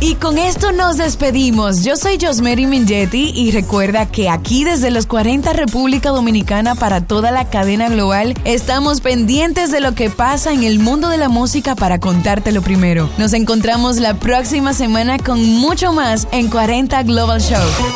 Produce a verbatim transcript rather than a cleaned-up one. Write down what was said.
Y con esto nos despedimos. Yo soy Josmery Mingetti y recuerda que aquí desde los cuarenta República Dominicana para toda la cadena global estamos pendientes de lo que pasa en el mundo de la música para contártelo primero. Nos encontramos la próxima semana con mucho más en cuarenta Global Show.